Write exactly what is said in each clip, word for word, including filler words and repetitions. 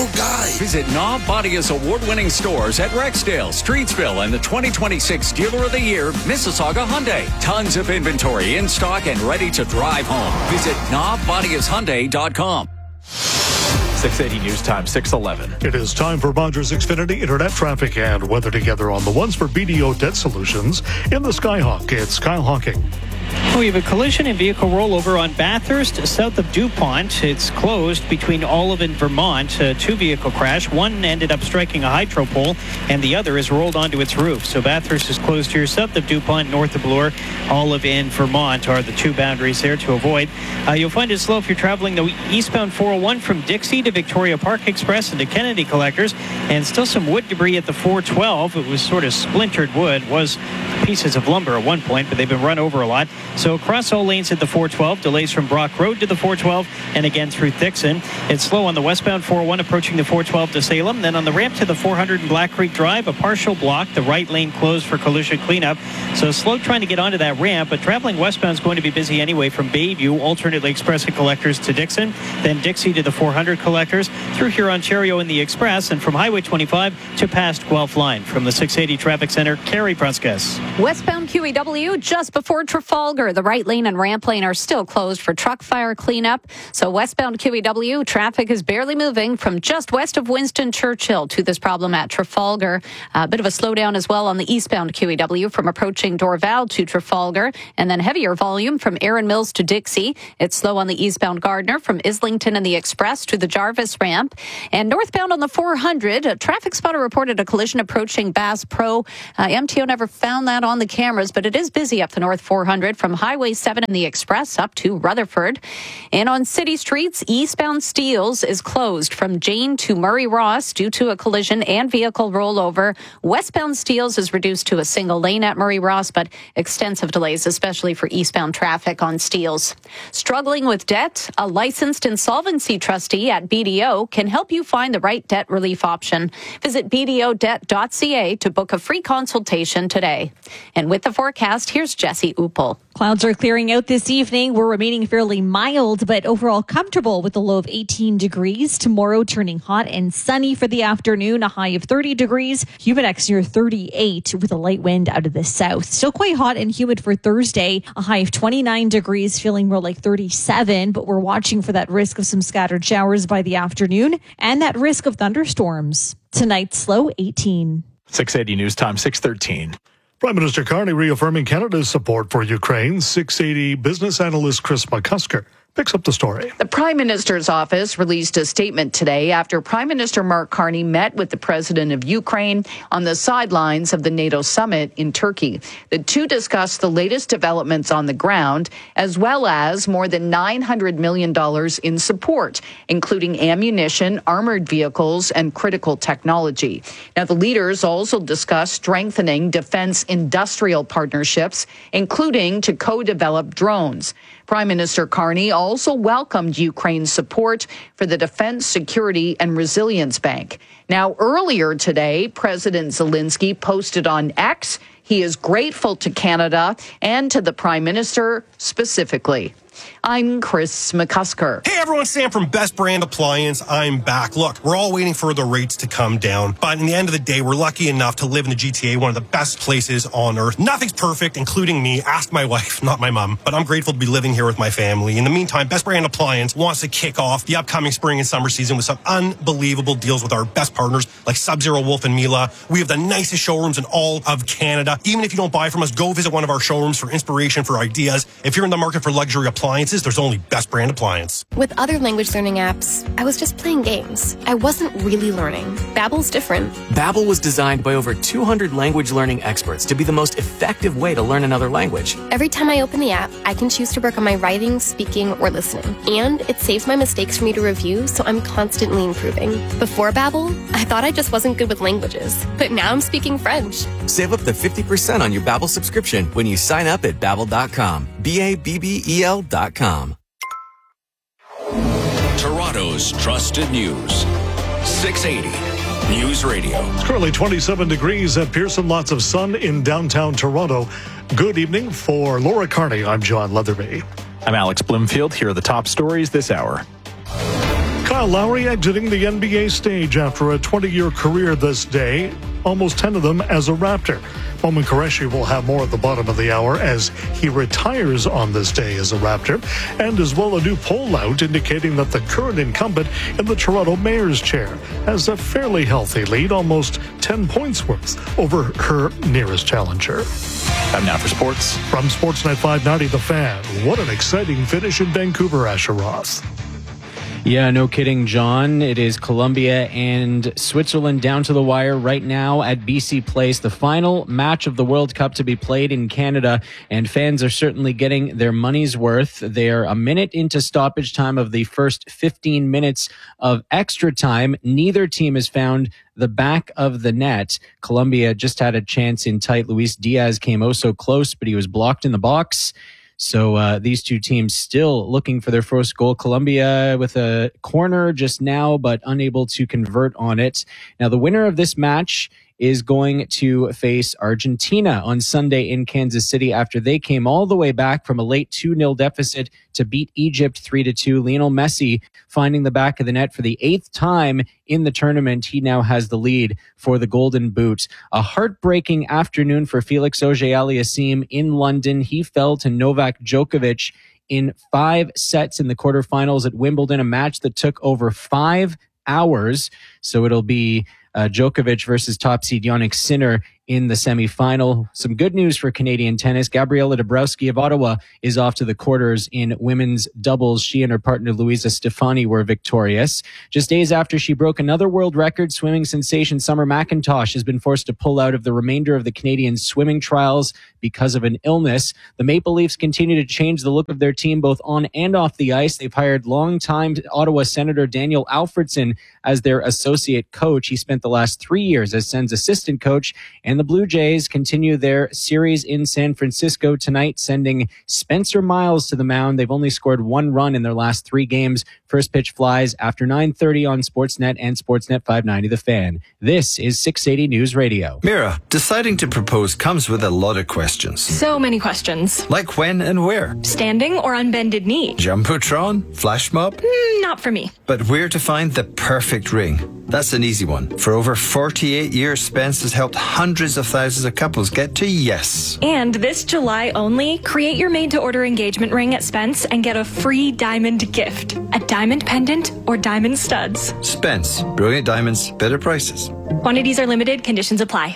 cool guy. Visit Knob Bodia's award-winning stores at Rexdale, Streetsville, and the twenty twenty-six Dealer of the Year, Mississauga Hyundai. Tons of inventory in stock and ready to drive home. Visit knob bodias hyundai dot com. six eighty News Time, six eleven. It is time for Rogers Xfinity Internet traffic and weather together on the ones for B D O Debt Solutions. In the Skyhawk, it's Kyle Hawking. We have a collision and vehicle rollover on Bathurst, south of DuPont. It's closed between Olive and Vermont. A two-vehicle crash. One ended up striking a hydro pole, and the other is rolled onto its roof. So Bathurst is closed here, south of DuPont, north of Bloor. Olive and Vermont are the two boundaries there to avoid. Uh, you'll find it slow if you're traveling the eastbound four oh one from Dixie to Victoria Park Express and to Kennedy Collectors, and still some wood debris at the four twelve. It was sort of splintered wood. It was pieces of lumber at one point, but they've been run over a lot. So across all lanes at the four twelve, delays from Brock Road to the four twelve, and again through Thixon. It's slow on the westbound four oh one approaching the four twelve to Salem. Then on the ramp to the four hundred in Black Creek Drive, a partial block. The right lane closed for collision cleanup. So slow trying to get onto that ramp, but traveling westbound is going to be busy anyway from Bayview, alternately Express and Collectors to Dixon, then Dixie to the four hundred Collectors, through Huron-Ontario in the Express, and from Highway twenty-five to past Guelph Line. From the six eighty Traffic Center, Carrie Pruskas. Westbound Q E W just before Trafalgar. The right lane and ramp lane are still closed for truck fire cleanup. So westbound Q E W traffic is barely moving from just west of Winston Churchill to this problem at Trafalgar. A bit of a slowdown as well on the eastbound Q E W from approaching Dorval to Trafalgar, and then heavier volume from Erin Mills to Dixie. It's slow on the eastbound Gardner from Islington and the Express to the Jarvis ramp. And northbound on the four hundred, a traffic spotter reported a collision approaching Bass Pro. Uh, M T O never found that on the cameras, but it is busy up the North four hundred from Highway seven in the Express up to Rutherford. And on city streets, eastbound Steeles is closed from Jane to Murray Ross due to a collision and vehicle rollover. Westbound Steeles is reduced to a single lane at Murray Ross, but extensive delays, especially for eastbound traffic on Steeles. Struggling with debt? A licensed insolvency trustee at B D O can help you find the right debt relief option. Visit b d o debt dot c a to book a free consultation today. And with the forecast, here's Jesse Uppel. Clouds are clearing out this evening. We're remaining fairly mild, but overall comfortable with a low of eighteen degrees. Tomorrow turning hot and sunny for the afternoon, a high of thirty degrees. Humidex near thirty-eight with a light wind out of the south. Still quite hot and humid for Thursday, a high of twenty-nine degrees, feeling more like thirty-seven, but we're watching for that risk of some scattered showers by the afternoon and that risk of thunderstorms. Tonight's low eighteen. six eighty News Time, six thirteen. Prime Minister Carney reaffirming Canada's support for Ukraine. six eighty business analyst Chris McCusker picks up the story. The Prime Minister's office released a statement today after Prime Minister Mark Carney met with the president of Ukraine on the sidelines of the NATO summit in Turkey. The two discussed the latest developments on the ground, as well as more than nine hundred million dollars in support, including ammunition, armored vehicles, and critical technology. Now, the leaders also discussed strengthening defense industrial partnerships, including to co-develop drones. Prime Minister Carney also welcomed Ukraine's support for the Defense, Security, and Resilience Bank. Now, earlier today, President Zelensky posted on X he is grateful to Canada and to the Prime Minister specifically. I'm Chris McCusker. Hey everyone, Sam from Best Brand Appliance. I'm back. Look, we're all waiting for the rates to come down, but in the end of the day, we're lucky enough to live in the G T A, one of the best places on earth. Nothing's perfect, including me. Ask my wife, not my mom, but I'm grateful to be living here with my family. In the meantime, Best Brand Appliance wants to kick off the upcoming spring and summer season with some unbelievable deals with our best partners like Sub-Zero, Wolf and Mila. We have the nicest showrooms in all of Canada. Even if you don't buy from us, go visit one of our showrooms for inspiration, for ideas. If you're in the market for luxury appliances, there's only Best Brand Appliance. With other language learning apps, I was just playing games. I wasn't really learning. Babbel's different. Babbel was designed by over two hundred language learning experts to be the most effective way to learn another language. Every time I open the app, I can choose to work on my writing, speaking, or listening. And it saves my mistakes for me to review, so I'm constantly improving. Before Babbel, I thought I just wasn't good with languages. But now I'm speaking French. Save up to fifty percent on your Babbel subscription when you sign up at babbel dot com. B A B B E L dot com. Toronto's trusted news. six eighty News Radio. It's currently twenty-seven degrees at Pearson. Lots of sun in downtown Toronto. Good evening. For Laura Carney, I'm John Leatherby. I'm Alex Bloomfield. Here are the top stories this hour. Kyle Kyle Lowry exiting the N B A stage after a twenty-year career this day, almost ten of them as a Raptor. Bowman Qureshi will have more at the bottom of the hour as he retires on this day as a Raptor, and as well a new poll out indicating that the current incumbent in the Toronto Mayor's chair has a fairly healthy lead, almost ten points worth over her nearest challenger. Time now for sports. From Sportsnet five ninety, The Fan, what an exciting finish in Vancouver, Asher Roth. Yeah, no kidding, John. It is Colombia and Switzerland down to the wire right now at B C Place, the final match of the World Cup to be played in Canada, and fans are certainly getting their money's worth. They're a minute into stoppage time of the first fifteen minutes of extra time. Neither team has found the back of the net. Colombia just had a chance in tight. Luis Diaz came oh so close, but he was blocked in the box. So uh, these two teams still looking for their first goal. Colombia with a corner just now, but unable to convert on it. Now, the winner of this match is going to face Argentina on Sunday in Kansas City after they came all the way back from a late two nil deficit to beat Egypt three to two. Lionel Messi finding the back of the net for the eighth time in the tournament. He now has the lead for the Golden Boot. A heartbreaking afternoon for Felix Auger-Aliassime in London. He fell to Novak Djokovic in five sets in the quarterfinals at Wimbledon, a match that took over five hours. So it'll be Uh, Djokovic versus top seed Jannik Sinner in the semifinal. Some good news for Canadian tennis. Gabriela Dabrowski of Ottawa is off to the quarters in women's doubles. She and her partner Luisa Stefani were victorious. Just days after she broke another world record, swimming sensation Summer McIntosh has been forced to pull out of the remainder of the Canadian swimming trials because of an illness. The Maple Leafs continue to change the look of their team both on and off the ice. They've hired longtime Ottawa Senator Daniel Alfredson as their associate coach. He spent the last three years as Sens assistant coach, and the Blue Jays continue their series in San Francisco tonight, sending Spencer Miles to the mound. They've only scored one run in their last three games. First pitch flies after nine thirty on Sportsnet and Sportsnet five ninety The Fan. This is six eighty News Radio. Mira, deciding to propose comes with a lot of questions. So many questions. Like when and where? Standing or on bended knee? Jumbotron? Flash mob? Mm, not for me. But where to find the perfect ring? That's an easy one. For over forty-eight years, Spence has helped hundreds of thousands of couples get to yes. And this July only, create your made-to-order engagement ring at Spence and get a free diamond gift. A diamond pendant or diamond studs. Spence. Brilliant diamonds, better prices. Quantities are limited. Conditions apply.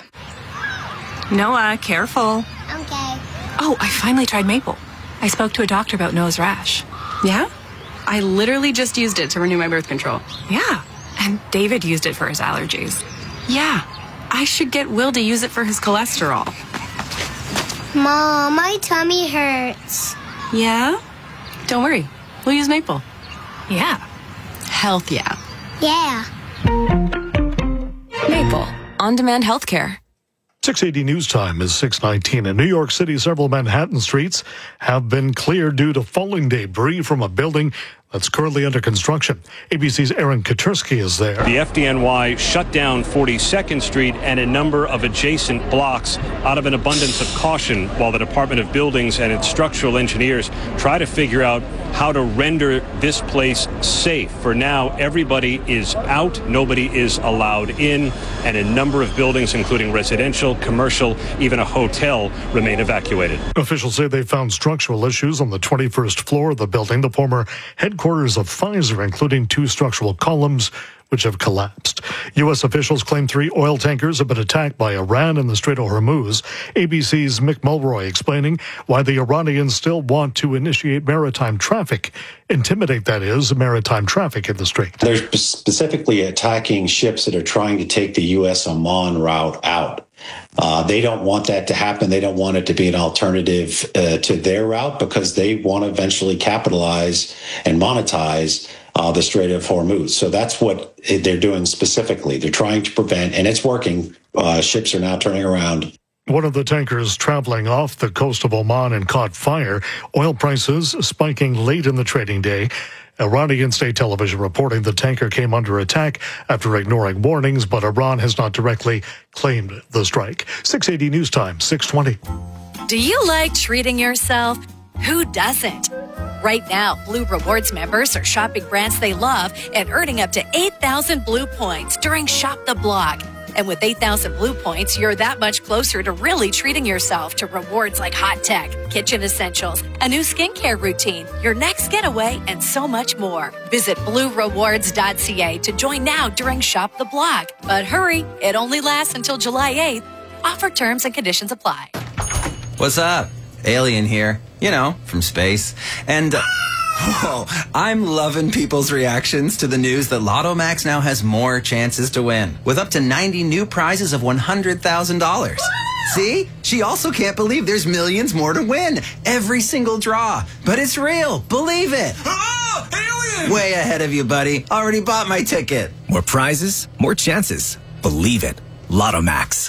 Noah, careful. Okay. Oh, I finally tried maple. I spoke to a doctor about nose rash. Yeah? I literally just used it to renew my birth control. Yeah. And David used it for his allergies. Yeah. I should get Will to use it for his cholesterol. Mom, my tummy hurts. Yeah? Don't worry. We'll use maple. Yeah. Health, yeah. Yeah. Maple. On-demand healthcare. six eighty News Time is six nineteen. In New York City, several Manhattan streets have been cleared due to falling debris from a building that's currently under construction. A B C's Aaron Katursky is there. The F D N Y shut down forty-second Street and a number of adjacent blocks out of an abundance of caution while the Department of Buildings and its structural engineers try to figure out how to render this place safe. For now, everybody is out. Nobody is allowed in. And a number of buildings, including residential, commercial, even a hotel, remain evacuated. Officials say they found structural issues on the twenty-first floor of the building, the former headquarters of Pfizer, including two structural columns which have collapsed. U S officials claim three oil tankers have been attacked by Iran in the Strait of Hormuz. A B C's Mick Mulroy explaining why the Iranians still want to initiate maritime traffic, intimidate, that is, maritime traffic in the Strait. They're specifically attacking ships that are trying to take the U S Oman route out. Uh, they don't want that to happen. They don't want it to be an alternative uh, to their route because they want to eventually capitalize and monetize uh, the Strait of Hormuz. So that's what they're doing specifically. They're trying to prevent, and it's working. Uh, ships are now turning around. One of the tankers traveling off the coast of Oman and caught fire. Oil prices spiking late in the trading day. Iranian state television reporting the tanker came under attack after ignoring warnings, but Iran has not directly claimed the strike. six eighty News Time, six twenty. Do you like treating yourself? Who doesn't? Right now, Blue Rewards members are shopping brands they love and earning up to eight thousand Blue points during Shop the Block. And with eight thousand Blue points, you're that much closer to really treating yourself to rewards like hot tech, kitchen essentials, a new skincare routine, your next getaway, and so much more. Visit blue rewards dot c a to join now during Shop the Block. But hurry, it only lasts until July eighth. Offer terms and conditions apply. What's up? Alien here. You know, from space. And... Uh, Whoa, I'm loving people's reactions to the news that Lotto Max now has more chances to win, with up to ninety new prizes of one hundred thousand dollars. See? She also can't believe there's millions more to win. Every single draw. But it's real. Believe it. Oh, alien! Way ahead of you, buddy. Already bought my ticket. More prizes, more chances. Believe it. Lotto Max.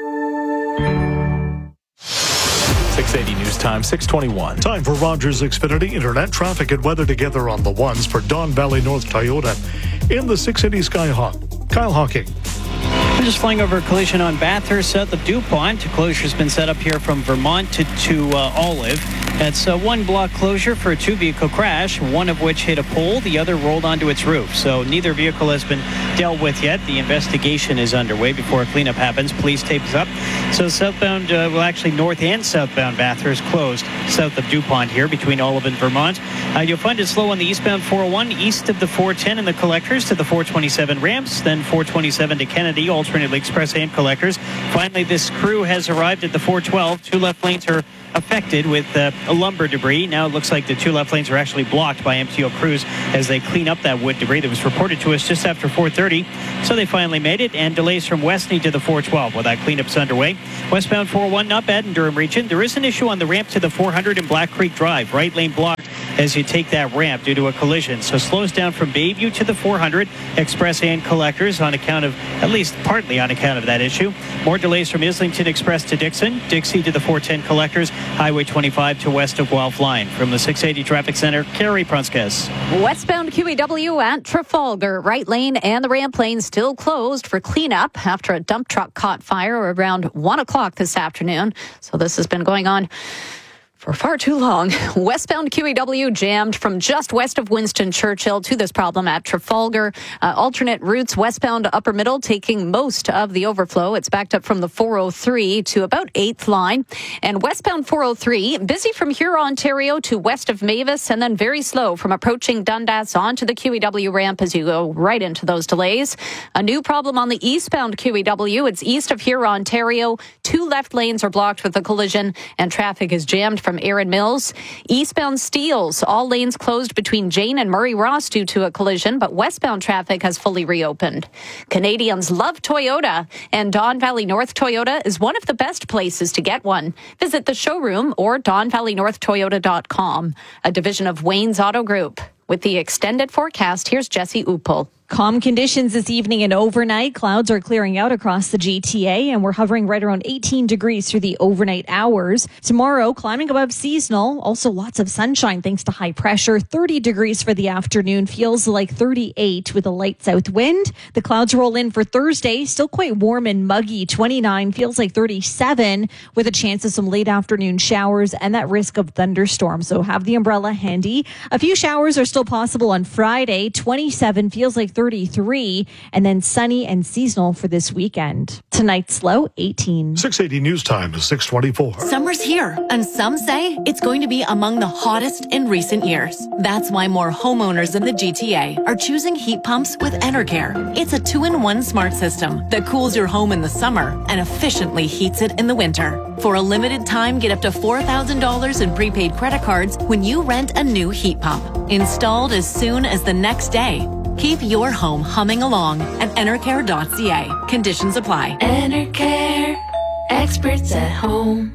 six eighty News Time, six twenty-one. Time for Rogers Xfinity Internet traffic and weather together on the ones for Don Valley North Toyota in the six eighty Skyhawk. Kyle Hawking. We're just flying over a collision on Bathurst south of DuPont. Closure's been set up here from Vermont to, to uh, Olive. That's a one block closure for a two vehicle crash, one of which hit a pole, the other rolled onto its roof. So neither vehicle has been dealt with yet. The investigation is underway before a cleanup happens. Police tapes up. So southbound, uh, well actually north and southbound Bathurst closed south of DuPont here between Olive and Vermont. Uh, you'll find it slow on the eastbound four oh one east of the four ten and the collectors to the four twenty-seven ramps, then four twenty-seven to Kennedy, alternately express and collectors. Finally, this crew has arrived at the four twelve. Two left lanes are affected with uh, lumber debris. Now it looks like the two left lanes are actually blocked by M T O crews as they clean up that wood debris that was reported to us just after four thirty. So they finally made it, and delays from Westney to the four twelve while that cleanup's underway. Westbound four oh one, not bad in Durham region. There is an issue on the ramp to the four hundred in Black Creek Drive. Right lane blocked as you take that ramp due to a collision. So slows down from Bayview to the four hundred, express and collectors on account of, at least partly on account of that issue. More delays from Islington Express to Dixon, Dixie to the four ten collectors, Highway twenty-five to west of Guelph Line. From the six eighty Traffic Center, Carrie Prunskes. Westbound Q E W at Trafalgar. Right lane and the ramp lane still closed for cleanup after a dump truck caught fire around one o'clock this afternoon. So this has been going on for far too long. Westbound Q E W jammed from just west of Winston Churchill to this problem at Trafalgar. Uh, alternate routes westbound to Upper Middle taking most of the overflow. It's backed up from the four oh three to about eighth line. And westbound four oh three, busy from Huron, Ontario to west of Mavis, and then very slow from approaching Dundas onto the Q E W ramp as you go right into those delays. A new problem on the eastbound Q E W. It's east of Huron, Ontario. Two left lanes are blocked with a collision, and traffic is jammed from Erin Mills. Eastbound Steeles, all lanes closed between Jane and Murray Ross due to a collision, but westbound traffic has fully reopened. Canadians love Toyota, and Don Valley North Toyota is one of the best places to get one. Visit the showroom or don valley north toyota dot com, a division of Wayne's Auto Group. With the extended forecast, here's Jesse Uppel. Calm conditions this evening and overnight. Clouds are clearing out across the G T A, and we're hovering right around eighteen degrees through the overnight hours. Tomorrow, climbing above seasonal. Also lots of sunshine thanks to high pressure. thirty degrees for the afternoon. Feels like thirty-eight with a light south wind. The clouds roll in for Thursday. Still quite warm and muggy. twenty-nine. Feels like thirty-seven with a chance of some late afternoon showers and that risk of thunderstorms. So have the umbrella handy. A few showers are still possible on Friday. twenty-seven. Feels like thirty-three, and then sunny and seasonal for this weekend. Tonight's low, eighteen. six eighty News Time is six twenty-four. Summer's here, and some say it's going to be among the hottest in recent years. That's why more homeowners in the G T A are choosing heat pumps with Enercare. It's a two-in-one smart system that cools your home in the summer and efficiently heats it in the winter. For a limited time, get up to four thousand dollars in prepaid credit cards when you rent a new heat pump. Installed as soon as the next day. Keep your home humming along at enercare dot c a. Conditions apply. Enercare, experts at home.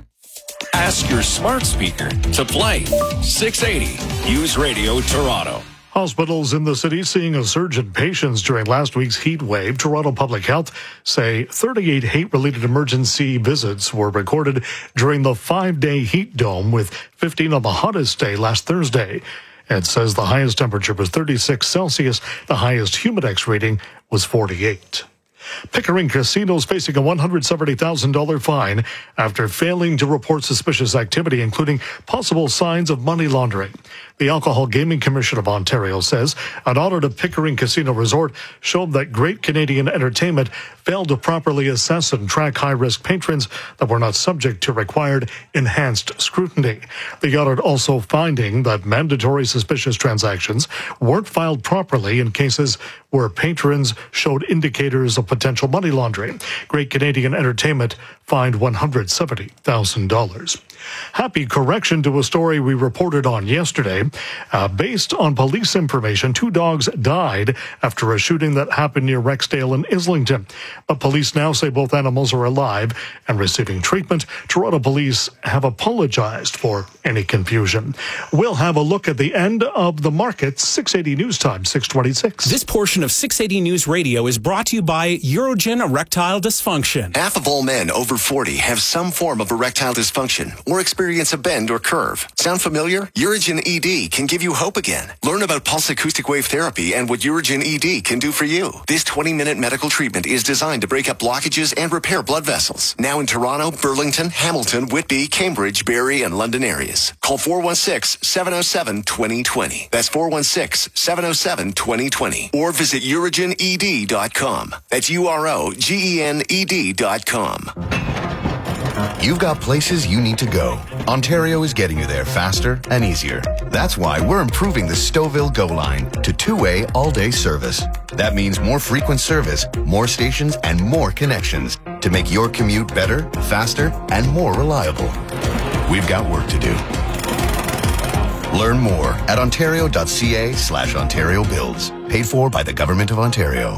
Ask your smart speaker to play six eighty News Radio Toronto. Hospitals in the city seeing a surge in patients during last week's heat wave. Toronto Public Health say thirty-eight hate-related emergency visits were recorded during the five-day heat dome, with fifteen on the hottest day last Thursday. It says the highest temperature was thirty-six Celsius. The highest Humidex rating was forty-eight. Pickering Casino is facing a one hundred seventy thousand dollars fine after failing to report suspicious activity, including possible signs of money laundering. The Alcohol Gaming Commission of Ontario says an audit of Pickering Casino Resort showed that Great Canadian Entertainment failed to properly assess and track high-risk patrons that were not subject to required enhanced scrutiny. The audit also finding that mandatory suspicious transactions weren't filed properly in cases where patrons showed indicators of potential money laundering. Great Canadian Entertainment fined one hundred seventy thousand dollars. Happy correction to a story we reported on yesterday. Uh, based on police information, two dogs died after a shooting that happened near Rexdale and Islington. But police now say both animals are alive and receiving treatment. Toronto police have apologized for any confusion. We'll have a look at the end of the market. six eighty News Time, six twenty-six. This portion of six eighty News Radio is brought to you by Urogen Erectile Dysfunction. Half of all men over forty have some form of erectile dysfunction or experience a bend or curve. Sound familiar? Urogen E D can give you hope again. Learn about pulse acoustic wave therapy and what Urogen E D can do for you. This twenty-minute medical treatment is designed to break up blockages and repair blood vessels. Now in Toronto, Burlington, Hamilton, Whitby, Cambridge, Barrie, and London areas. Call four one six, seven oh seven, two oh two oh. That's four one six, seven oh seven, two oh two oh. Or visit urogen e d dot com. That's U R O G E N E D dot com. You've got places you need to go. Ontario is getting you there faster and easier. That's why we're improving the Stouffville Go line to two-way all-day service. That means more frequent service, more stations, and more connections to make your commute better, faster, and more reliable. We've got work to do. Learn more at ontario.ca slash Ontario Builds. Paid for by the Government of Ontario.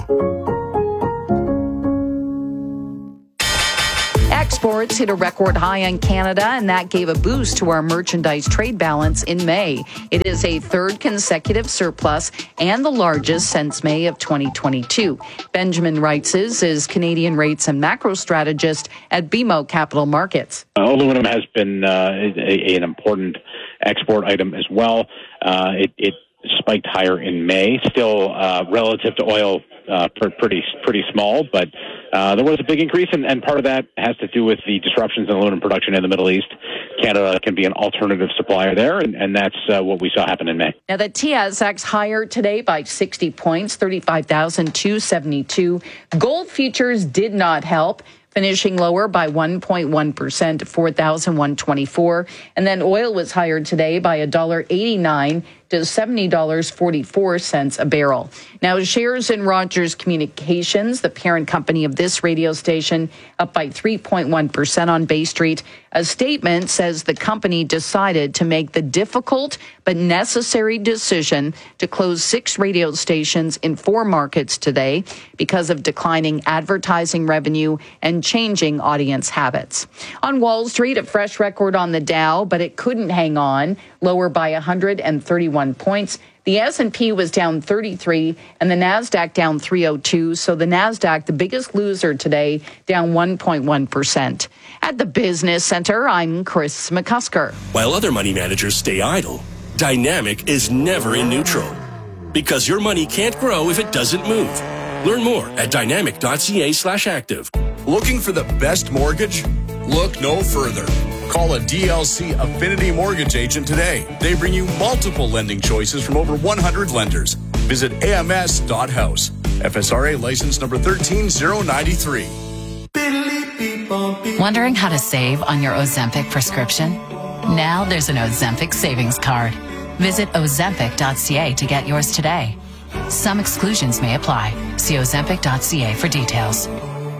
Exports hit a record high in Canada, and that gave a boost to our merchandise trade balance in May. It is a third consecutive surplus and the largest since May of twenty twenty-two. Benjamin Reitzes is Canadian rates and macro strategist at B M O Capital Markets. Uh, aluminum has been uh, a, an important export item as well. Uh, it, it spiked higher in May, still uh, relative to oil uh, pretty pretty small, but uh, there was a big increase, and, and part of that has to do with the disruptions in aluminum production in the Middle East. Canada can be an alternative supplier there, and, and that's uh, what we saw happen in May. Now, the T S X higher today by sixty points, thirty-five thousand two hundred seventy-two. Gold futures did not help, finishing lower by one point one percent to four thousand one hundred twenty-four. And then oil was higher today by one dollar eighty-nine to seventy dollars and forty-four cents a barrel. Now, shares in Rogers Communications, the parent company of this radio station, up by three point one percent on Bay Street. A statement says the company decided to make the difficult but necessary decision to close six radio stations in four markets today because of declining advertising revenue and changing audience habits. On Wall Street, a fresh record on the Dow, but it couldn't hang on, lower by one hundred thirty-one points. The S and P was down thirty-three and the NASDAQ down three oh two. So the NASDAQ, the biggest loser today, down one point one percent. At the Business Center, I'm Chris McCusker. While other money managers stay idle, Dynamic is never in neutral. Because your money can't grow if it doesn't move. Learn more at dynamic.ca slash active. Looking for the best mortgage? Look no further. Call a D L C Affinity Mortgage agent today. They bring you multiple lending choices from over one hundred lenders. Visit A M S dot house. F S R A license number one three zero nine three. Wondering how to save on your Ozempic prescription? Now there's an Ozempic savings card. Visit ozempic dot c a to get yours today. Some exclusions may apply. See ozempic dot c a for details.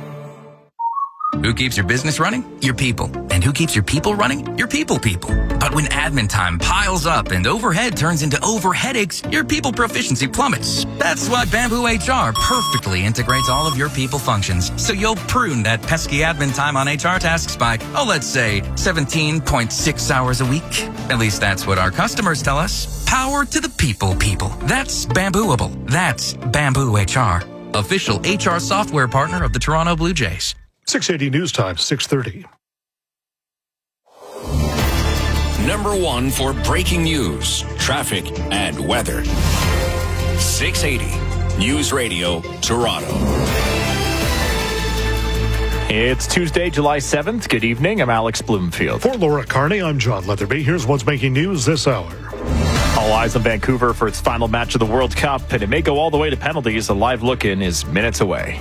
Who keeps your business running? Your people. And who keeps your people running? Your people people. But when admin time piles up and overhead turns into overheadaches, your people proficiency plummets. That's why Bamboo H R perfectly integrates all of your people functions. So you'll prune that pesky admin time on H R tasks by, oh, let's say seventeen point six hours a week. At least that's what our customers tell us. Power to the people people. That's Bambooable. That's Bamboo H R. Official H R software partner of the Toronto Blue Jays. six eighty News Time, six thirty. Number one for breaking news, traffic, and weather. six eighty News Radio, Toronto. It's Tuesday, July seventh. Good evening. I'm Alex Bloomfield. For Laura Carney, I'm John Leatherby. Here's what's making news this hour. All eyes on Vancouver for its final match of the World Cup, and it may go all the way to penalties. A live look-in is minutes away.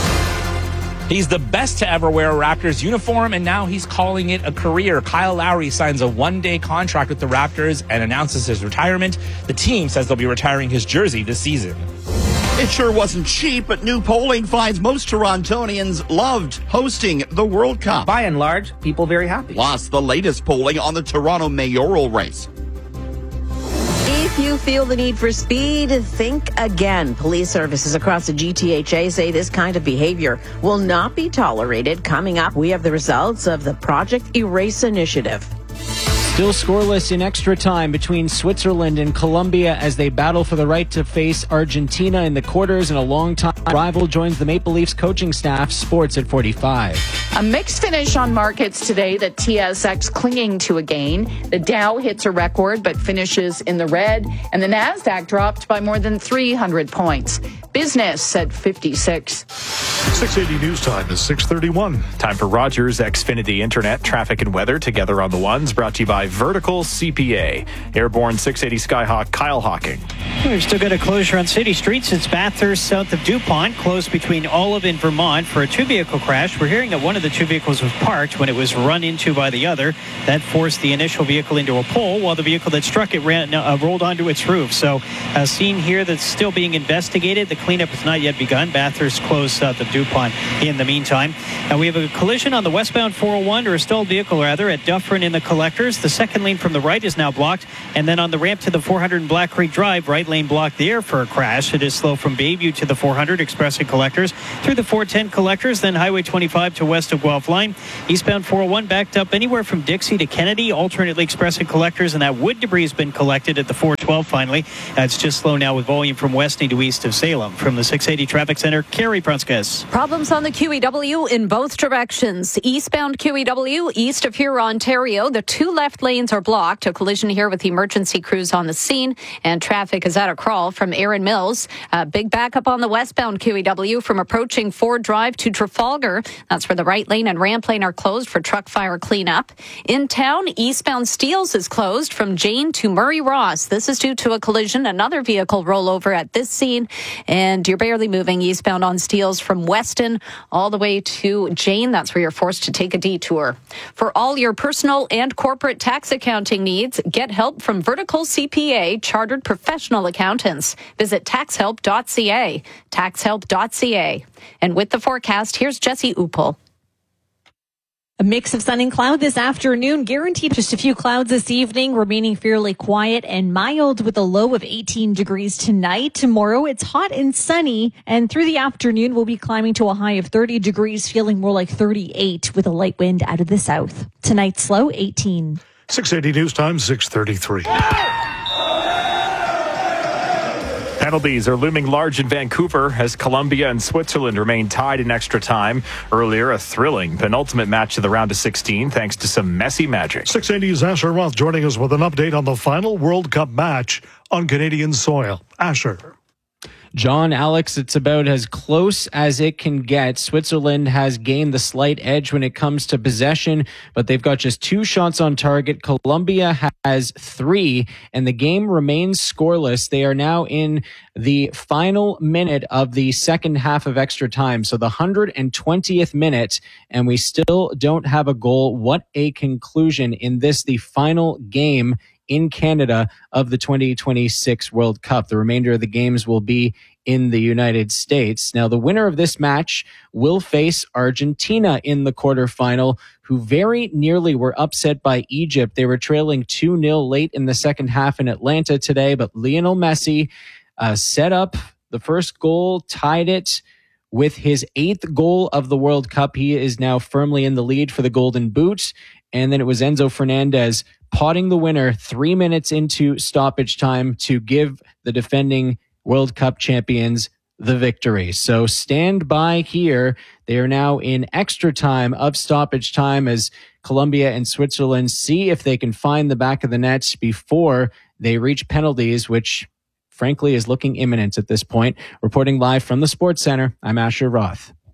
He's the best to ever wear a Raptors uniform, and now he's calling it a career. Kyle Lowry signs a one-day contract with the Raptors and announces his retirement. The team says they'll be retiring his jersey this season. It sure wasn't cheap, but new polling finds most Torontonians loved hosting the World Cup. By and large, people very happy. Plus, the latest polling on the Toronto mayoral race. If you feel the need for speed, think again. Police services across the G T H A say this kind of behavior will not be tolerated. Coming up, we have the results of the Project Erase initiative. Still scoreless in extra time between Switzerland and Colombia as they battle for the right to face Argentina in the quarters, and a longtime rival joins the Maple Leafs coaching staff. Sports at forty-five. A mixed finish on markets today. The T S X clinging to a gain. The Dow hits a record but finishes in the red, and the Nasdaq dropped by more than three hundred points. Business at fifty-six. six eighty News Time is six thirty-one. Time for Rogers Xfinity Internet, traffic and weather together on the ones, brought to you by Vertical C P A. Airborne six eighty Skyhawk, Kyle Hawking. We've still got a closure on city streets. It's Bathurst south of DuPont, closed between Olive and Vermont for a two-vehicle crash. We're hearing that one of the two vehicles was parked when it was run into by the other. That forced the initial vehicle into a pole, while the vehicle that struck it ran, uh, rolled onto its roof. So a scene here that's still being investigated. The cleanup has not yet begun. Bathurst closed south of DuPont in the meantime. Uh, we have a collision on the westbound four oh one, or a stalled vehicle rather, at Dufferin in the Collectors. The second lane from the right is now blocked, and then on the ramp to the four hundred in Black Creek Drive, right lane blocked there for a crash. It is slow from Bayview to the four hundred Express and Collectors, through the four ten Collectors, then Highway twenty-five to west of Guelph Line. Eastbound four oh one backed up anywhere from Dixie to Kennedy, alternately Express and Collectors, and that wood debris has been collected at the four twelve finally. Uh, it's just slow now with volume from west to east of Salem. From the six eighty Traffic Center, Carrie Prunskis. Problems on the Q E W in both directions. Eastbound Q E W, east of here, Ontario, the two left lanes are blocked. A collision here with emergency crews on the scene, and traffic is at a crawl from Erin Mills. A big backup on the westbound Q E W from approaching Ford Drive to Trafalgar. That's where the right lane and ramp lane are closed for truck fire cleanup. In town, eastbound Steeles is closed from Jane to Murray Ross. This is due to a collision. Another vehicle rollover at this scene, and you're barely moving eastbound on Steeles from Weston all the way to Jane. That's where you're forced to take a detour. For all your personal and corporate tax accounting needs, get help from Vertical C P A, chartered professional accountants. Visit tax help dot c a, tax help dot c a. And with the forecast, here's Jesse Upel. A mix of sun and cloud this afternoon, guaranteed just a few clouds this evening, remaining fairly quiet and mild with a low of eighteen degrees tonight. Tomorrow, it's hot and sunny, and through the afternoon, we'll be climbing to a high of thirty degrees, feeling more like thirty-eight with a light wind out of the south. Tonight's low, eighteen. six eighty News Time, six thirty-three. Penalties are looming large in Vancouver as Colombia and Switzerland remain tied in extra time. Earlier, a thrilling penultimate match of the round of sixteen thanks to some messy magic. six eighty's Asher Roth joining us with an update on the final World Cup match on Canadian soil. Asher. John, Alex, it's about as close as it can get. Switzerland has gained the slight edge when it comes to possession, but they've got just two shots on target. Colombia has three, and the game remains scoreless. They are now in the final minute of the second half of extra time, so the one hundred twentieth minute, and we still don't have a goal. What a conclusion in this, the final game in Canada of the twenty twenty-six World Cup. The remainder of the games will be in the United States. Now, the winner of this match will face Argentina in the quarterfinal, who very nearly were upset by Egypt. They were trailing two nil late in the second half in Atlanta today, but Lionel Messi uh, set up the first goal, tied it with his eighth goal of the World Cup. He is now firmly in the lead for the Golden Boot. And then it was Enzo Fernandez potting the winner three minutes into stoppage time to give the defending World Cup champions the victory. So stand by here. They are now in extra time of stoppage time as Colombia and Switzerland see if they can find the back of the net before they reach penalties, which frankly is looking imminent at this point. Reporting live from the Sports Center, I'm Asher Roth.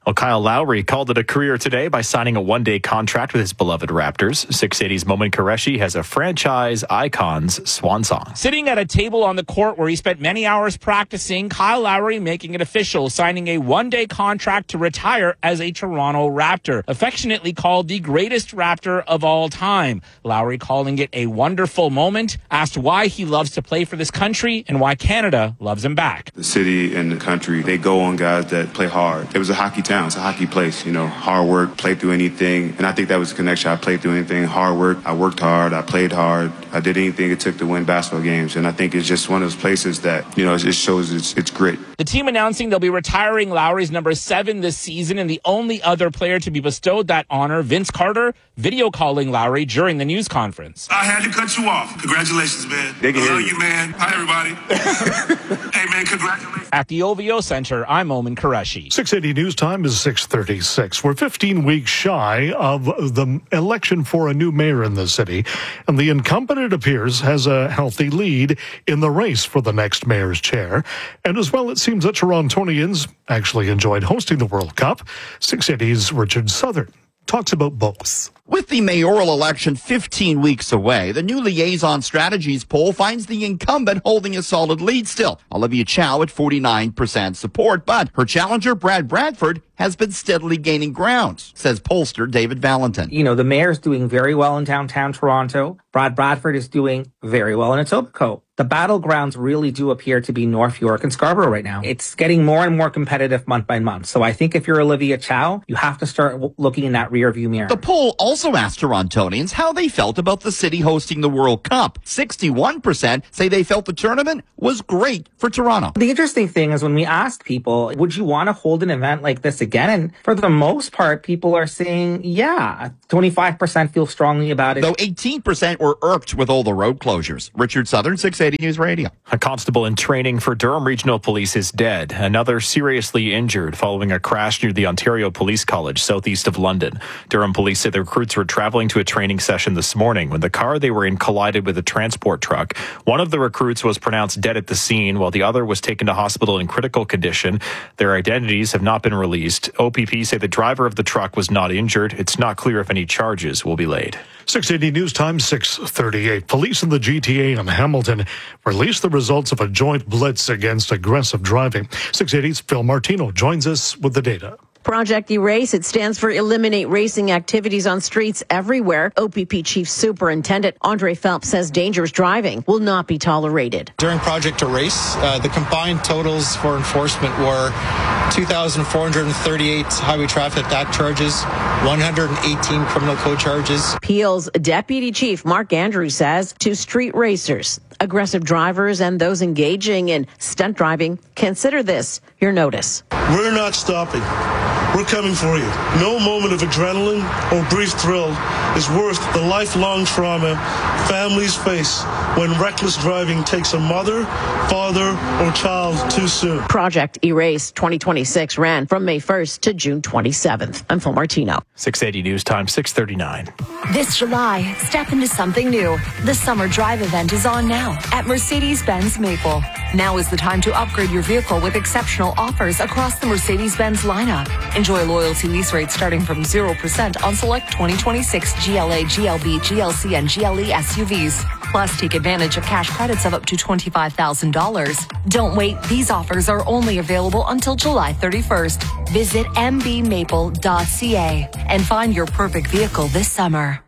Well, Kyle Lowry called it a career today by signing a one-day contract with his beloved Raptors. six eighty's Momin Qureshi has a franchise icon's swan song. Sitting at a table on the court where he spent many hours practicing, Kyle Lowry making it official, signing a one-day contract to retire as a Toronto Raptor, affectionately called the greatest Raptor of all time. Lowry calling it a wonderful moment, asked why he loves to play for this country and why Canada loves him back. The city and the country, they go on guys that play hard. It was a hockey town. It's a hockey place, you know, hard work, play through anything. And I think that was the connection. I played through anything, hard work. I worked hard. I played hard. I did anything it took to win basketball games. And I think it's just one of those places that, you know, it shows its, its grit. The team announcing they'll be retiring Lowry's number seven this season, and the only other player to be bestowed that honor, Vince Carter, video calling Lowry during the news conference. I had to cut you off. Congratulations, man. They can I hear love you. you, man. Hi, everybody. Hey, man, congratulations. At the O V O Center, I'm Momin Qureshi. six eighty News Time is six thirty-six. We're fifteen weeks shy of the election for a new mayor in the city, and the incumbent, it appears, has a healthy lead in the race for the next mayor's chair. And as well, it seems that Torontonians actually enjoyed hosting the World Cup. six eighty's Richard Southern talks about both. With the mayoral election fifteen weeks away, the new Liaison Strategies poll finds the incumbent holding a solid lead still. Olivia Chow at forty-nine percent support, but her challenger, Brad Bradford, has been steadily gaining ground, says pollster David Valentin. You know, the mayor's doing very well in downtown Toronto. Brad Bradford is doing very well in Etobicoke. The battlegrounds really do appear to be North York and Scarborough right now. It's getting more and more competitive month by month. So I think if you're Olivia Chow, you have to start w- looking in that rear view mirror. The poll also asked Torontonians how they felt about the city hosting the World Cup. sixty-one percent say they felt the tournament was great for Toronto. The interesting thing is when we asked people, would you want to hold an event like this again? And for the most part, people are saying, yeah. twenty-five percent feel strongly about it. Though eighteen percent were irked with all the road closures. Richard Southern, six eighty News Radio. A constable in training for Durham Regional Police is dead. Another seriously injured following a crash near the Ontario Police College, southeast of London. Durham police said the recruits were traveling to a training session this morning when the car they were in collided with a transport truck. One of the recruits was pronounced dead at the scene, while the other was taken to hospital in critical condition. Their identities have not been released. O P P say the driver of the truck was not injured. It's not clear if any charges will be laid. six eighty News Time, six thirty-eight. Police in the G T A and Hamilton released the results of a joint blitz against aggressive driving. six eighty's Phil Martino joins us with the data. Project Erase, it stands for Eliminate Racing Activities on Streets Everywhere. O P P Chief Superintendent Andre Phelps says dangerous driving will not be tolerated. During Project Erase, uh, the combined totals for enforcement were two thousand four hundred thirty-eight Highway Traffic Act charges, one hundred eighteen criminal code charges. Peel's Deputy Chief Mark Andrews says to street racers, aggressive drivers and those engaging in stunt driving, consider this your notice. We're not stopping. We're coming for you. No moment of adrenaline or brief thrill is worth the lifelong trauma families face when reckless driving takes a mother, father, or child too soon. Project Erase twenty twenty-six ran from May first to June twenty-seventh. I'm Phil Martino. six eighty News Time, six thirty-nine. This July, step into something new. The Summer Drive event is on now at Mercedes-Benz Maple. Now is the time to upgrade your vehicle with exceptional offers across the Mercedes-Benz lineup. Enjoy loyalty lease rates starting from zero percent on select twenty twenty-six G L A, G L B, G L C, and G L E S U Vs. Plus, take advantage of cash credits of up to twenty-five thousand dollars. Don't wait. These offers are only available until July thirty-first. Visit m b maple dot c a and find your perfect vehicle this summer.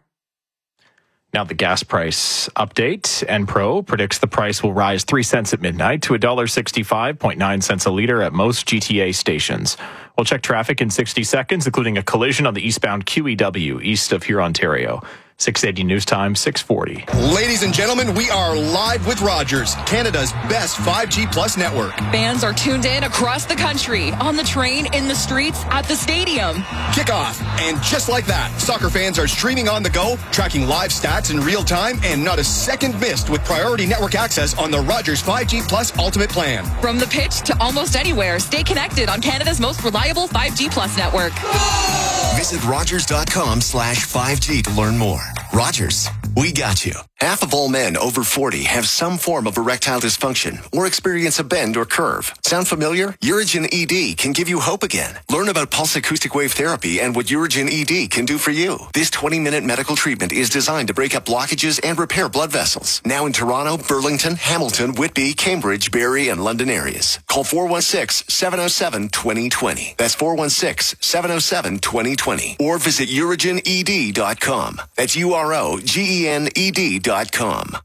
Now the gas price update. Enpro predicts the price will rise three cents at midnight to one dollar sixty-five point nine cents a litre at most G T A stations. We'll check traffic in sixty seconds, including a collision on the eastbound Q E W east of here, Ontario. six eighty News Time, six forty. Ladies and gentlemen, we are live with Rogers, Canada's best five G Plus network. Fans are tuned in across the country, on the train, in the streets, at the stadium. Kickoff. And just like that, soccer fans are streaming on the go, tracking live stats in real time, and not a second missed with priority network access on the Rogers five G Plus Ultimate Plan. From the pitch to almost anywhere, stay connected on Canada's most reliable five G Plus network. Visit Rogers dot com slash five G to learn more. Rogers, we got you. Half of all men over forty have some form of erectile dysfunction or experience a bend or curve. Sound familiar? Urigen E D can give you hope again. Learn about pulse acoustic wave therapy and what Urigen E D can do for you. This twenty-minute medical treatment is designed to break up blockages and repair blood vessels. Now in Toronto, Burlington, Hamilton, Whitby, Cambridge, Barrie, and London areas. Call four one six, seven oh seven, two oh two oh. That's four one six, seven oh seven, two oh two oh. Or visit urigen e d dot com. That's U R O G E N E D dot com.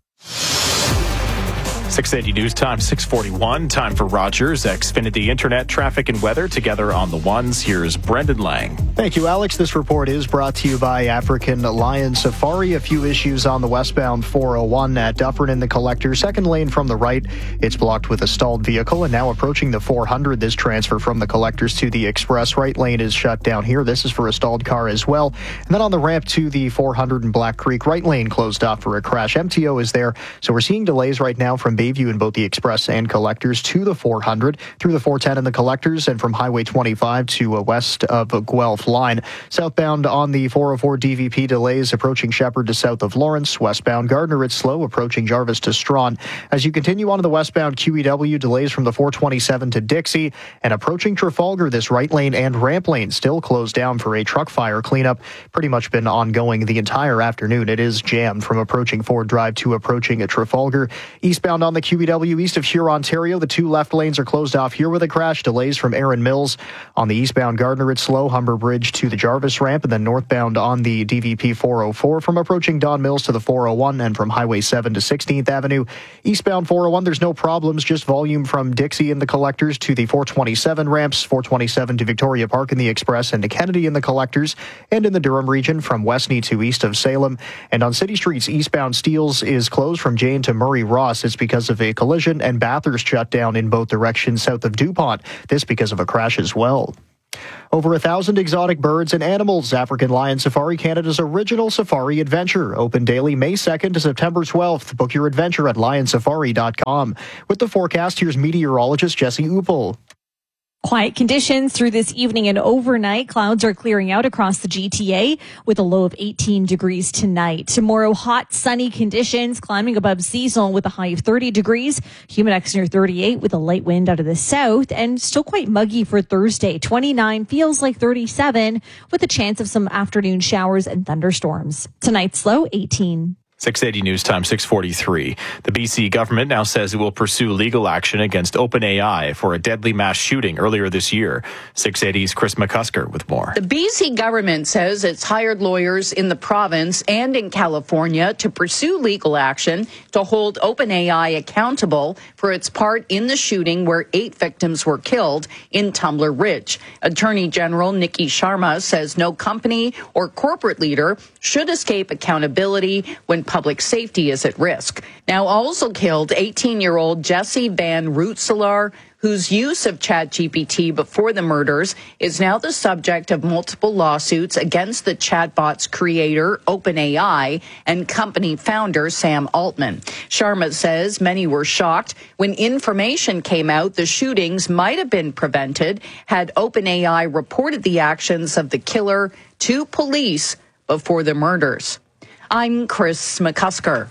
six eighty News Time, six forty-one. Time for Rogers, Xfinity Internet, traffic and weather together on the ones. Here's Brendan Lang. Thank you, Alex. This report is brought to you by African Lion Safari. A few issues on the westbound four oh one at Dufferin in the collector. Second lane from the right, it's blocked with a stalled vehicle. And now approaching the four hundred, this transfer from the collectors to the express. Right lane is shut down here. This is for a stalled car as well. And then on the ramp to the four hundred in Black Creek, right lane closed off for a crash. M T O is there. So we're seeing delays right now from Bayview in both the express and collectors to the four hundred, through the four ten in the collectors, and from Highway twenty-five to uh, west of Guelph line. Southbound on the four oh four D V P, delays approaching Shepherd to south of Lawrence. Westbound Gardner, it's slow approaching Jarvis to Strawn. As you continue on to the westbound Q E W, delays from the four twenty-seven to Dixie, and approaching Trafalgar, this right lane and ramp lane still closed down for a truck fire cleanup. Pretty much been ongoing the entire afternoon. It is jammed from approaching Ford Drive to approaching at Trafalgar. Eastbound on the Q E W, east of Huron, Ontario, the two left lanes are closed off here with a crash. Delays from Erin Mills. On the eastbound Gardner, it's slow. Humber Bridge to the Jarvis ramp, and then northbound on the D V P four oh four from approaching Don Mills to the four oh one, and from Highway seven to sixteenth Avenue. Eastbound four oh one, there's no problems, just volume from Dixie in the collectors to the four twenty-seven ramps, four twenty-seven to Victoria Park in the express, and to Kennedy in the collectors, and in the Durham region from Westney to east of Salem. And on city streets, eastbound Steeles is closed from Jane to Murray Ross. It's because of a collision, and Bathurst shut down in both directions south of DuPont. This because of a crash as well. Over a thousand exotic birds and animals. African Lion Safari, Canada's original safari adventure. Open daily May second to September twelfth. Book your adventure at lion safari dot com. With the forecast, here's meteorologist Jesse Upel. Quiet conditions through this evening and overnight. Clouds are clearing out across the G T A with a low of eighteen degrees tonight. Tomorrow, hot, sunny conditions climbing above seasonal with a high of thirty degrees. Humidex near thirty-eight with a light wind out of the south, and still quite muggy for Thursday. twenty-nine feels like thirty-seven with a chance of some afternoon showers and thunderstorms. Tonight's low eighteen. six eighty News Time, six forty-three. The B C government now says it will pursue legal action against OpenAI for a deadly mass shooting earlier this year. six eighty's Chris McCusker with more. The B C government says it's hired lawyers in the province and in California to pursue legal action to hold OpenAI accountable for its part in the shooting where eight victims were killed in Tumbler Ridge. Attorney General Nikki Sharma says no company or corporate leader should escape accountability when public safety is at risk. Now also killed eighteen-year-old Jesse Van Rootselaar, whose use of ChatGPT before the murders is now the subject of multiple lawsuits against the chatbot's creator, OpenAI, and company founder, Sam Altman. Sharma says many were shocked when information came out the shootings might have been prevented had OpenAI reported the actions of the killer to police before the murders. I'm Chris McCusker.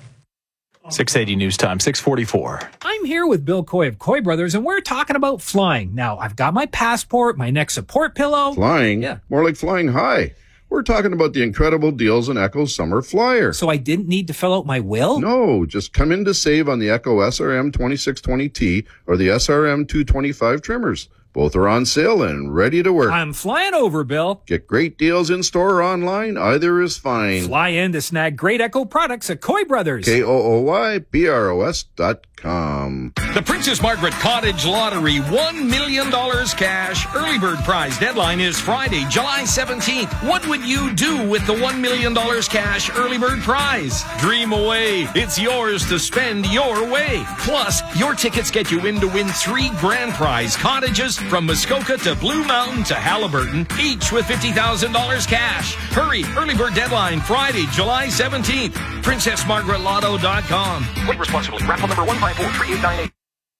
six eighty News Time, six forty-four. I'm here with Bill Coy of Coy Brothers, and we're talking about flying. Now, I've got my passport, my neck support pillow. Flying? Yeah. More like flying high. We're talking about the incredible deals on Echo Summer Flyer. So I didn't need to fill out my will? No, just come in to save on the Echo S R M twenty-six twenty T or the S R M two twenty-five trimmers. Both are on sale and ready to work. I'm flying over, Bill. Get great deals in store or online. Either is fine. Fly in to snag great Echo products at Coy Brothers. K O O Y B R O S dot com. The Princess Margaret Cottage Lottery, one million dollars cash. Early bird prize deadline is Friday, July seventeenth. What would you do with the one million dollars cash early bird prize? Dream away. It's yours to spend your way. Plus, your tickets get you in to win three grand prize cottages from Muskoka to Blue Mountain to Halliburton, each with fifty thousand dollars cash. Hurry. Early bird deadline Friday, July seventeenth. princess margaret lotto dot com. Play responsibly. Raffle number one five four three eight nine eight.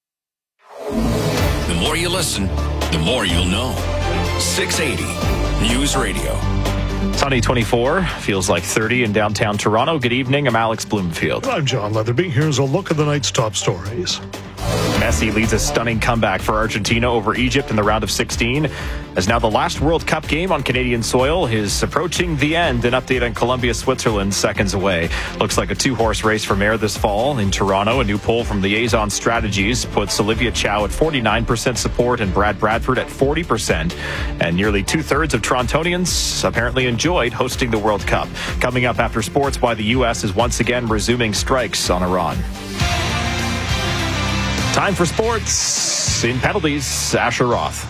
The more you listen, the more you'll know. six eighty News Radio. Sunny twenty-four, feels like thirty in downtown Toronto. Good evening, I'm Alex Bloomfield. I'm John Leatherby. Here's a look at the night's top stories. Messi leads a stunning comeback for Argentina over Egypt in the round of sixteen. As now the last World Cup game on Canadian soil is approaching the end. An update on Colombia, Switzerland, seconds away. Looks like a two-horse race for mayor this fall in Toronto. A new poll from Liaison Strategies puts Olivia Chow at forty-nine percent support and Brad Bradford at forty percent. And nearly two-thirds of Torontonians apparently enjoyed hosting the World Cup. Coming up after sports, why the U S is once again resuming strikes on Iran. Time for sports. In penalties, Asher Roth.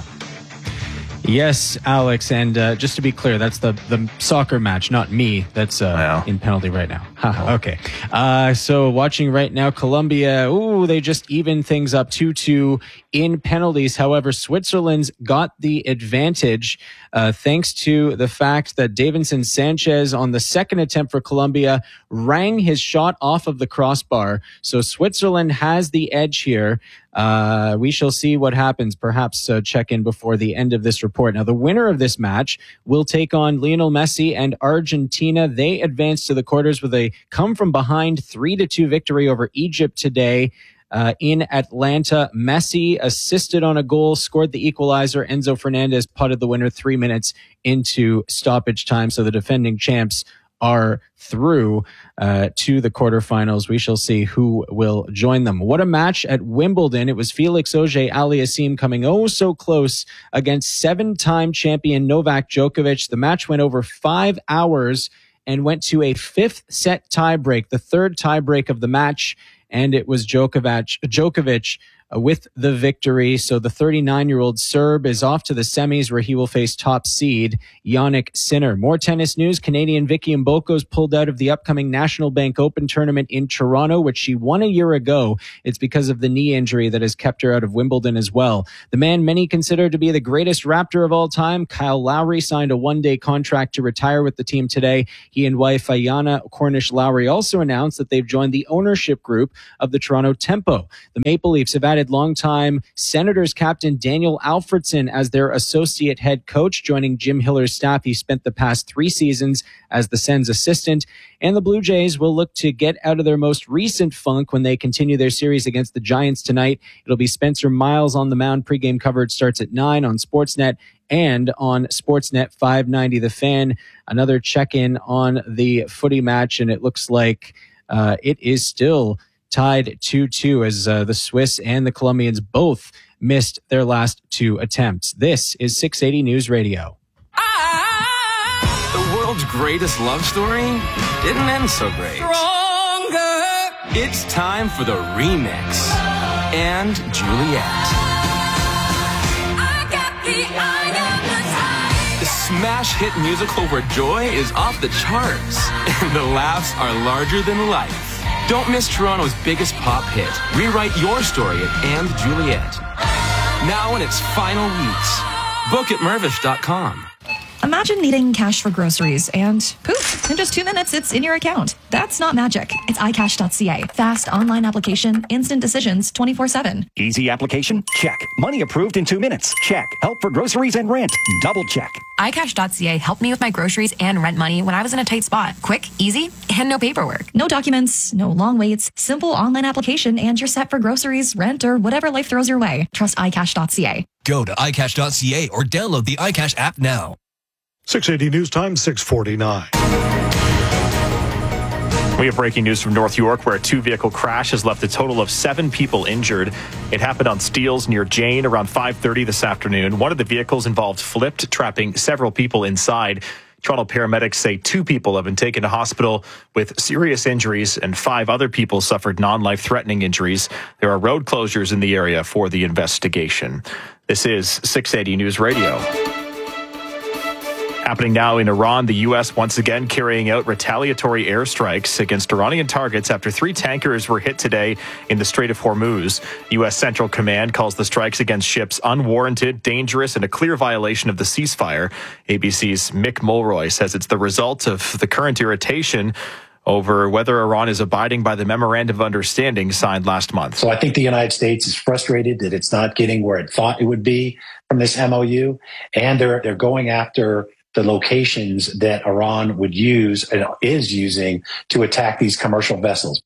Yes, Alex, and uh, just to be clear, that's the, the soccer match, not me. That's uh, in penalty right now. Okay. Uh, so watching right now, Colombia, ooh, they just evened things up two two in penalties. However, Switzerland's got the advantage uh, thanks to the fact that Davinson Sanchez on the second attempt for Colombia rang his shot off of the crossbar. So Switzerland has the edge here. Uh, we shall see what happens. Perhaps uh, check in before the end of this report. Now, the winner of this match will take on Lionel Messi and Argentina. They advance to the quarters with a come from behind three to two victory over Egypt today. Uh, in Atlanta, Messi assisted on a goal, scored the equalizer. Enzo Fernandez putted the winner three minutes into stoppage time. So the defending champs are through uh, to the quarterfinals. We shall see who will join them. What a match at Wimbledon. It was Felix Auger-Aliassime coming oh so close against seven-time champion Novak Djokovic. The match went over five hours and went to a fifth set tiebreak, the third tiebreak of the match, and it was Djokovic, Djokovic Uh, with the victory. So the thirty-nine-year-old Serb is off to the semis where he will face top seed Jannik Sinner. More tennis news. Canadian Vicky Mboko's pulled out of the upcoming National Bank Open tournament in Toronto, which she won a year ago. It's because of the knee injury that has kept her out of Wimbledon as well. The man many consider to be the greatest Raptor of all time, Kyle Lowry, signed a one-day contract to retire with the team today. He and wife Ayana Cornish-Lowry also announced that they've joined the ownership group of the Toronto Tempo. The Maple Leafs have added longtime Senators captain Daniel Alfredson as their associate head coach, joining Jim Hiller's staff. He spent the past three seasons as the Sens assistant. And the Blue Jays will look to get out of their most recent funk when they continue their series against the Giants tonight. It'll be Spencer Miles on the mound. Pre-game coverage starts at nine on Sportsnet and on Sportsnet five ninety The Fan. Another check-in on the footy match, and it looks like uh, it is still tied two two as uh, the Swiss and the Colombians both missed their last two attempts. This is six eighty News Radio. The world's greatest love story didn't end so great. Stronger. It's time for the remix. And Juliet. I got the eye of the time. The smash hit musical where joy is off the charts and the laughs are larger than life. Don't miss Toronto's biggest pop hit. Rewrite your story at And Juliet. Now in its final weeks. Book at Mervish dot com. Imagine needing cash for groceries and poof, in just two minutes, it's in your account. That's not magic. It's i cash dot c a. Fast online application, instant decisions, twenty-four seven. Easy application? Check. Money approved in two minutes? Check. Help for groceries and rent? Double check. i cash dot c a helped me with my groceries and rent money when I was in a tight spot. Quick, easy, and no paperwork. No documents, no long waits, simple online application, and you're set for groceries, rent, or whatever life throws your way. Trust i cash dot c a. Go to i cash dot c a or download the iCash app now. six eighty News Time, six forty-nine. We have breaking news from North York, where a two-vehicle crash has left a total of seven people injured. It happened on Steeles near Jane around five thirty this afternoon. One of the vehicles involved flipped, trapping several people inside. Toronto paramedics say two people have been taken to hospital with serious injuries and five other people suffered non-life-threatening injuries. There are road closures in the area for the investigation. This is six eighty News Radio. Happening now in Iran, the U S once again carrying out retaliatory airstrikes against Iranian targets after three tankers were hit today in the Strait of Hormuz. U S Central Command calls the strikes against ships unwarranted, dangerous, and a clear violation of the ceasefire. A B C's Mick Mulroy says it's the result of the current irritation over whether Iran is abiding by the Memorandum of Understanding signed last month. So I think the United States is frustrated that it's not getting where it thought it would be from this M O U, and they're they're going after the locations that Iran would use and is using to attack these commercial vessels.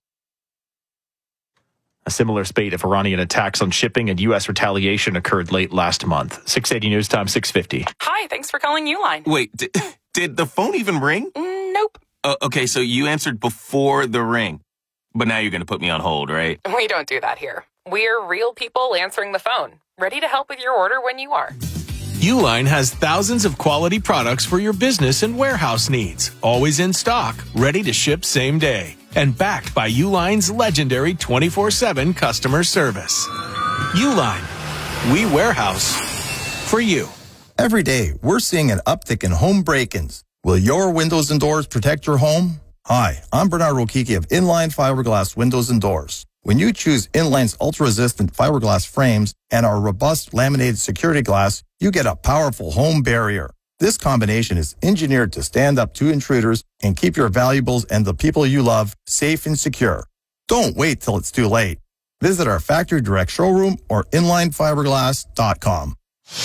A similar spate of Iranian attacks on shipping and U S retaliation occurred late last month. six eighty News Time, six fifty. Hi, thanks for calling Uline. Wait, did, did the phone even ring? Mm, nope. Uh, okay, so you answered before the ring. But now you're going to put me on hold, right? We don't do that here. We're real people answering the phone, ready to help with your order when you are. Uline has thousands of quality products for your business and warehouse needs, always in stock, ready to ship same day, and backed by Uline's legendary twenty-four seven customer service. Uline, we warehouse for you. Every day, we're seeing an uptick in home break-ins. Will your windows and doors protect your home? Hi, I'm Bernard Rokiki of Inline Fiberglass Windows and Doors. When you choose Inline's ultra-resistant fiberglass frames and our robust laminated security glass, you get a powerful home barrier. This combination is engineered to stand up to intruders and keep your valuables and the people you love safe and secure. Don't wait till it's too late. Visit our factory direct showroom or inline fiberglass dot com.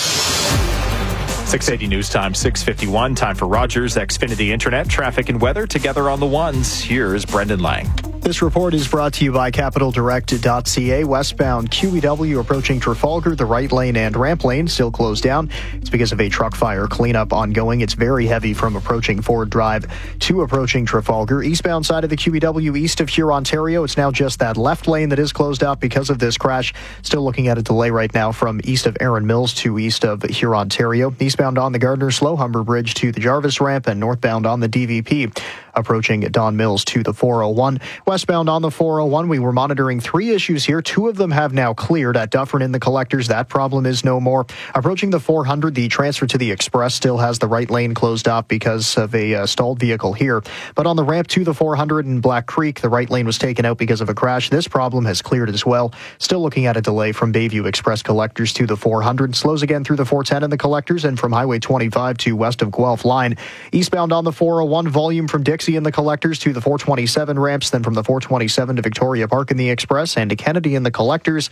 six eighty News Time, six fifty-one. Time for Rogers Xfinity Internet, traffic and weather together on the ones. Here's Brendan Lang. This report is brought to you by capital direct dot c a. Westbound Q E W approaching Trafalgar, the right lane and ramp lane still closed down. It's because of a truck fire cleanup ongoing. It's very heavy from approaching Ford Drive to approaching Trafalgar. Eastbound side of the Q E W east of Huron, Ontario, it's now just that left lane that is closed out because of this crash. Still looking at a delay right now from east of Erin Mills to east of Huron, Ontario. Eastbound on the Gardner Slow Humber Bridge to the Jarvis ramp and northbound on the D V P approaching Don Mills to the four oh one. Westbound on the four oh one, we were monitoring three issues here. Two of them have now cleared at Dufferin in the collectors. That problem is no more. Approaching the four hundred, the transfer to the Express still has the right lane closed off because of a uh, stalled vehicle here. But on the ramp to the four hundred in Black Creek, the right lane was taken out because of a crash. This problem has cleared as well. Still looking at a delay from Bayview Express collectors to the four hundred. Slows again through the four ten in the collectors and from Highway twenty-five to west of Guelph line. Eastbound on the four oh one, volume from Dixie in the collectors to the four twenty-seven ramps, then from the four twenty-seven to Victoria Park in the Express and to Kennedy in the collectors.